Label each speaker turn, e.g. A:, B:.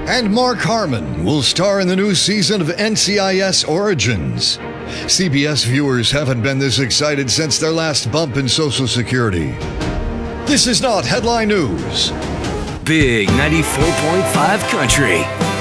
A: And Mark Harmon will star in the new season of NCIS Origins. CBS viewers haven't been this excited since their last bump in Social Security. This is not headline news.
B: Big 94.5 Country.